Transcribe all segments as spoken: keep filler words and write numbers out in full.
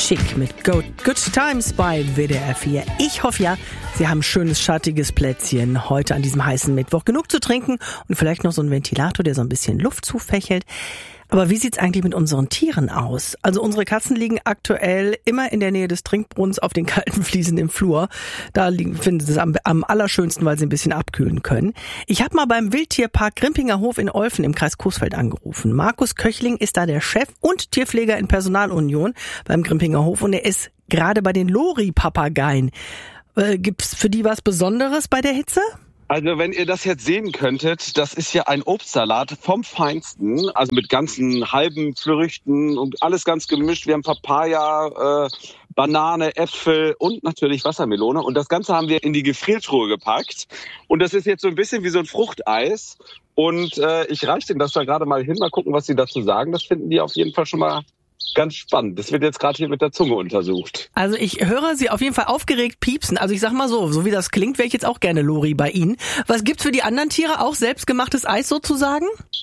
Chic mit Good, Good Times bei W D R vier. Ich hoffe ja, Sie haben ein schönes, schattiges Plätzchen heute an diesem heißen Mittwoch. Genug zu trinken und vielleicht noch so ein Ventilator, der so ein bisschen Luft zufächelt. Aber wie sieht's eigentlich mit unseren Tieren aus? Also unsere Katzen liegen aktuell immer in der Nähe des Trinkbrunnens auf den kalten Fliesen im Flur. Da liegen, finden sie es am, am allerschönsten, weil sie ein bisschen abkühlen können. Ich habe mal beim Wildtierpark Grimpinger Hof in Olfen im Kreis Coesfeld angerufen. Markus Köchling ist da der Chef und Tierpfleger in Personalunion beim Grimpinger Hof und er ist gerade bei den Lori-Papageien. Äh, gibt's für die was Besonderes bei der Hitze? Also wenn ihr das jetzt sehen könntet, das ist ja ein Obstsalat vom Feinsten, also mit ganzen halben Früchten und alles ganz gemischt. Wir haben Papaya, äh, Banane, Äpfel und natürlich Wassermelone. Und das Ganze haben wir in die Gefriertruhe gepackt. Und das ist jetzt so ein bisschen wie so ein Fruchteis. Und äh, ich reiche denen das da gerade mal hin, mal gucken, was sie dazu sagen. Das finden die auf jeden Fall schon mal ganz spannend. Das wird jetzt gerade hier mit der Zunge untersucht. Also ich höre Sie auf jeden Fall aufgeregt piepsen. Also ich sag mal so, so wie das klingt, wäre ich jetzt auch gerne Lori bei Ihnen. Was gibt's für die anderen Tiere? Auch selbstgemachtes Eis sozusagen?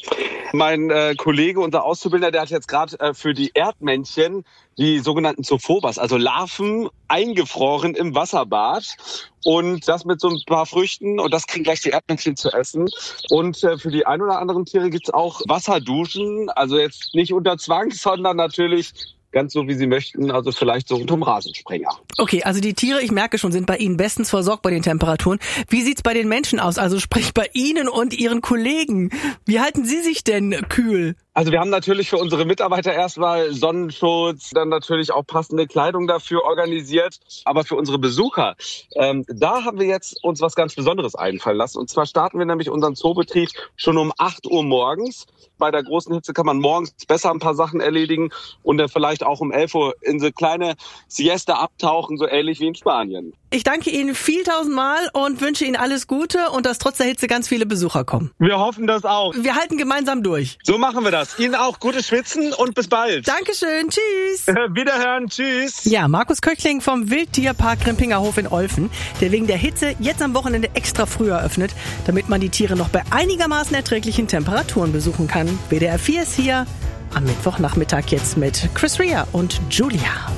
Mein äh, Kollege, unser Auszubildender, der hat jetzt gerade äh, für die Erdmännchen die sogenannten Zophobas, also Larven, eingefroren im Wasserbad. Und das mit so ein paar Früchten. Und das kriegen gleich die Erdmännchen zu essen. Und äh, für die ein oder anderen Tiere gibt's auch Wasserduschen. Also jetzt nicht unter Zwang, sondern natürlich ganz so, wie sie möchten. Also vielleicht so unterm Rasensprenger. Okay, also die Tiere, ich merke schon, sind bei Ihnen bestens versorgt bei den Temperaturen. Wie sieht's bei den Menschen aus? Also sprich bei Ihnen und Ihren Kollegen. Wie halten Sie sich denn kühl? Also wir haben natürlich für unsere Mitarbeiter erstmal Sonnenschutz, dann natürlich auch passende Kleidung dafür organisiert. Aber für unsere Besucher, ähm, da haben wir jetzt uns was ganz Besonderes einfallen lassen. Und zwar starten wir nämlich unseren Zoobetrieb schon um acht Uhr morgens. Bei der großen Hitze kann man morgens besser ein paar Sachen erledigen und dann vielleicht auch um elf Uhr in so kleine Siesta abtauchen, so ähnlich wie in Spanien. Ich danke Ihnen viel tausendmal und wünsche Ihnen alles Gute und dass trotz der Hitze ganz viele Besucher kommen. Wir hoffen das auch. Wir halten gemeinsam durch. So machen wir das. Ihnen auch gutes Schwitzen und bis bald. Dankeschön. Tschüss. Wiederhören. Tschüss. Ja, Markus Köchling vom Wildtierpark Grimpinger Hof in Olfen, der wegen der Hitze jetzt am Wochenende extra früh eröffnet, damit man die Tiere noch bei einigermaßen erträglichen Temperaturen besuchen kann. W D R vier ist hier am Mittwochnachmittag jetzt mit Chris Rea und Julia.